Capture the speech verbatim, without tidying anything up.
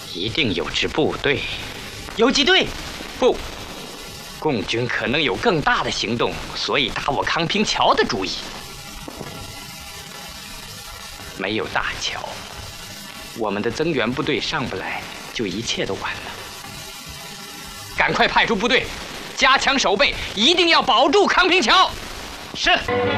一定有支部队。 游击队？ 不，共军可能有更大的行动，所以打我康平桥的主意。没有大桥，我们的增援部队上不来，就一切都晚了。赶快派出部队，加强守备，一定要保住康平桥。 是。